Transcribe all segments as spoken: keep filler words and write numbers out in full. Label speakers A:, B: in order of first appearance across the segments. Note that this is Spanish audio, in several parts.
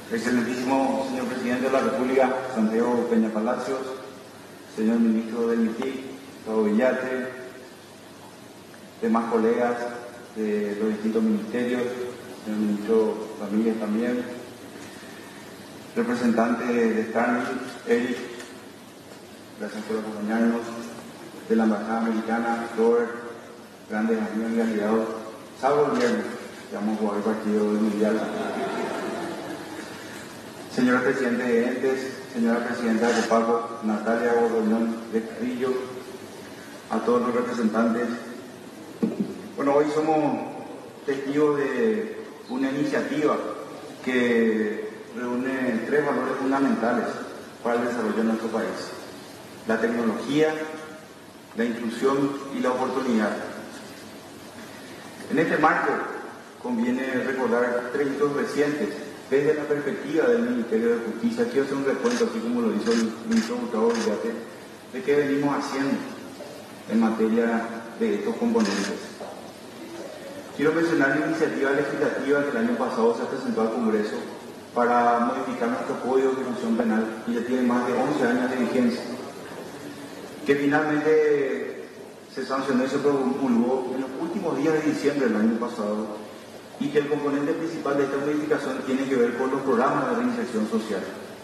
A: Excelentísimo señor Presidente de la República, Santiago Peña Palacios, señor Ministro del M I T I, Gustavo Villate, demás colegas de los distintos ministerios, señor Ministro Ramírez también, representante de Starlink, Eric, gracias por acompañarnos, de la Embajada Americana, Robert, grandes amigos y aliados, salvo el viernes, que vamos a jugar el partido del Mundial. Señora Presidenta de Entes, señora Presidenta de Copaco, Natalia Bordoñón de Carrillo, a todos los representantes. Bueno, hoy somos testigos de una iniciativa que reúne tres valores fundamentales para el desarrollo de nuestro país: la tecnología, la inclusión y la oportunidad. En este marco conviene recordar tres hitos recientes desde la perspectiva del Ministerio de Justicia. Quiero hacer un recuento, así como lo hizo el ministro Gustavo Villate, de qué venimos haciendo en materia de estos componentes. Quiero mencionar la iniciativa legislativa que el año pasado se presentó al Congreso para modificar nuestro Código de Ejecución Penal, y ya tiene más de once años de vigencia, que finalmente se sancionó y se promulgó en los últimos días de diciembre del año pasado, y que el componente principal de esta modificación tiene que ver con los programas de reinserción social.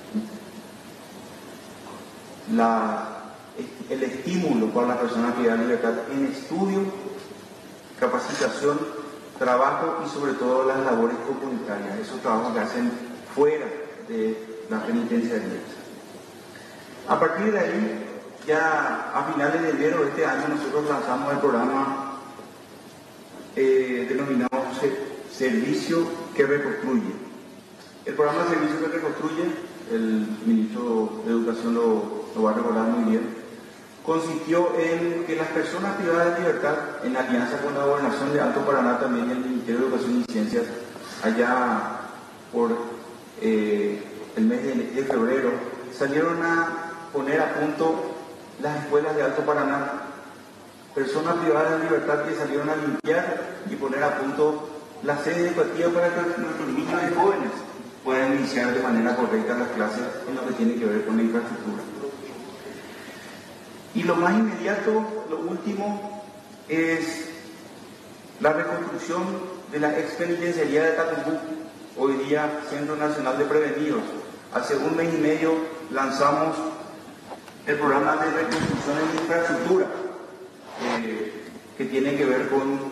A: La, el estímulo para las personas privadas de libertad en estudio, capacitación, trabajo y sobre todo las labores comunitarias, esos trabajos que hacen fuera de las penitenciarías. A partir de ahí, ya a finales de enero de este año, nosotros lanzamos el programa eh, denominado Servicio que Reconstruye. El programa Servicio que Reconstruye, el ministro de Educación lo, lo va a recordar muy bien, consistió en que las personas privadas de libertad, en alianza con la Gobernación de Alto Paraná, también el Ministerio de Educación y Ciencias, allá por eh, el mes de, de febrero, salieron a poner a punto las escuelas de Alto Paraná. Personas privadas de libertad que salieron a limpiar y poner a punto la sede educativa para que nuestros niños y jóvenes puedan iniciar de manera correcta las clases en lo que tiene que ver con la infraestructura. Y lo más inmediato, lo último, es la reconstrucción de la expenitenciaría de Tacumbú, hoy día Centro Nacional de Prevenidos. Hace un mes y medio lanzamos el programa de reconstrucción de infraestructura, eh, que tiene que ver con